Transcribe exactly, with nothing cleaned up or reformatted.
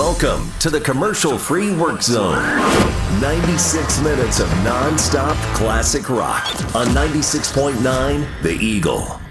Welcome to the commercial-free work zone. ninety-six minutes of non-stop classic rock on ninety-six point nine The Eagle.